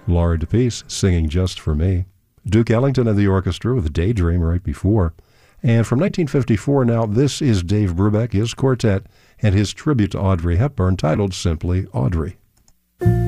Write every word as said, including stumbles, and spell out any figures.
Laura DePace singing Just for Me. Duke Ellington and the orchestra with Daydream right before. And from nineteen fifty-four now, this is Dave Brubeck, his quartet, and his tribute to Audrey Hepburn titled simply Audrey.